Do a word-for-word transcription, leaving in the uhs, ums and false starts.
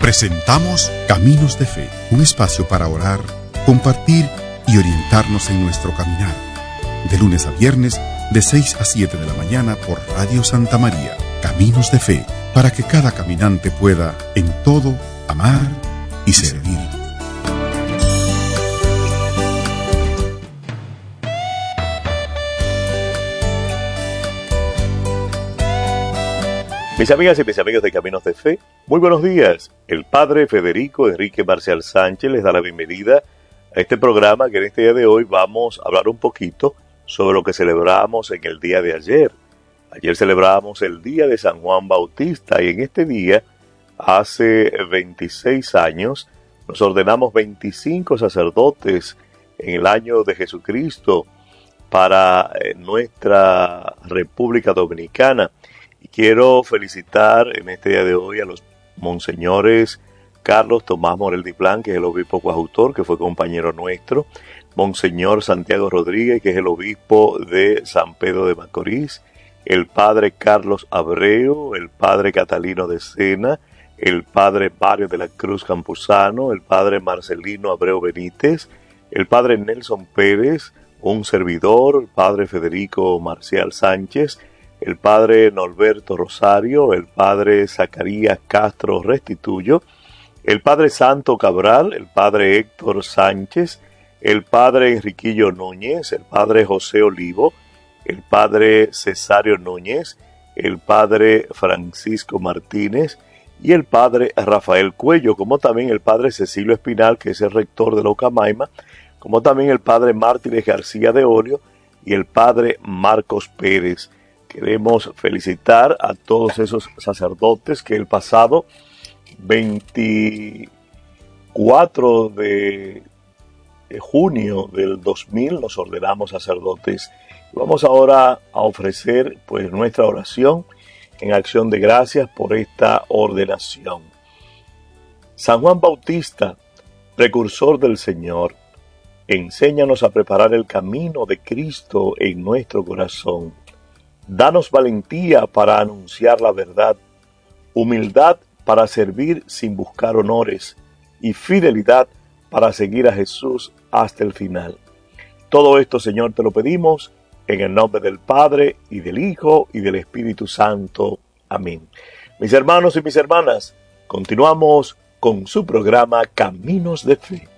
Presentamos Caminos de Fe, un espacio para orar, compartir y orientarnos en nuestro caminar. De lunes a viernes, de seis a siete de la mañana por Radio Santa María. Caminos de Fe, para que cada caminante pueda, en todo, amar y servir. Mis amigas y mis amigos de Caminos de Fe, muy buenos días. El Padre Federico Enrique Marcial Sánchez les da la bienvenida a este programa que en este día de hoy vamos a hablar un poquito sobre lo que celebramos en el día de ayer. Ayer celebramos el día de San Juan Bautista y en este día, hace veintiséis años, nos ordenamos veinticinco sacerdotes en el año de Jesucristo para nuestra República Dominicana. Y quiero felicitar en este día de hoy a los monseñores Carlos Tomás Morel Diplán, que es el obispo coadjutor, que fue compañero nuestro, monseñor Santiago Rodríguez, que es el obispo de San Pedro de Macorís, el padre Carlos Abreu, el padre Catalino de Sena, el padre Mario de la Cruz Campuzano, el padre Marcelino Abreu Benítez, el padre Nelson Pérez, un servidor, el padre Federico Marcial Sánchez, el padre Norberto Rosario, el padre Zacarías Castro Restituyo, el padre Santo Cabral, el padre Héctor Sánchez, el padre Enriquillo Núñez, el padre José Olivo, el padre Cesario Núñez, el padre Francisco Martínez y el padre Rafael Cuello, como también el padre Cecilio Espinal, que es el rector de la Ocamaima, como también el padre Mártires García de Olio y el padre Marcos Pérez. Queremos felicitar a todos esos sacerdotes que el pasado veinticuatro de junio del dos mil nos ordenamos sacerdotes. Vamos ahora a ofrecer pues nuestra oración en acción de gracias por esta ordenación. San Juan Bautista, precursor del Señor, enséñanos a preparar el camino de Cristo en nuestro corazón. Danos valentía para anunciar la verdad, humildad para servir sin buscar honores y fidelidad para seguir a Jesús hasta el final. Todo esto, Señor, te lo pedimos en el nombre del Padre y del Hijo y del Espíritu Santo. Amén. Mis hermanos y mis hermanas, continuamos con su programa Caminos de Fe.